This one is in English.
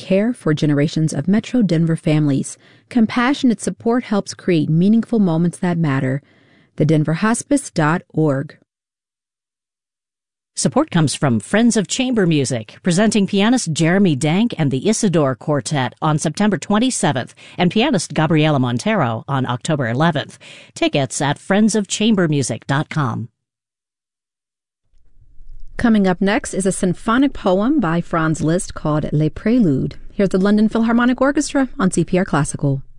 care for generations of Metro Denver families. Compassionate support helps create meaningful moments that matter. TheDenverHospice.org. Support comes from Friends of Chamber Music, presenting pianist Jeremy Dank and the Isidore Quartet on September 27th and pianist Gabriela Montero on October 11th. Tickets at friendsofchambermusic.com. Coming up next is a symphonic poem by Franz Liszt called Les Préludes. Here's the London Philharmonic Orchestra on CPR Classical.